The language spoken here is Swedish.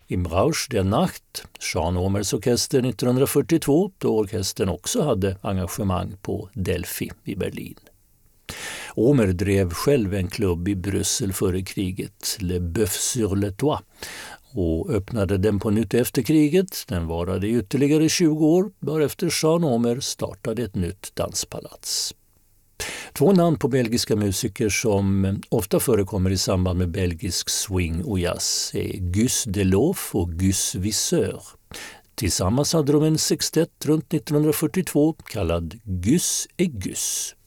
Im Rausch der Nacht, Jean Omers orkester 1942, då orkestern också hade engagemang på Delphi i Berlin. Omer drev själv en klubb i Bryssel före kriget, Le Bœuf sur le Toit, och öppnade den på nytt efter kriget. Den varade i ytterligare 20 år, varefter Jean Omer startade ett nytt danspalats. Två namn på belgiska musiker som ofta förekommer i samband med belgisk swing och jazz är Gus Delof och Gus Visseur. Tillsammans hade de en sextett runt 1942 kallad Gus et Gus.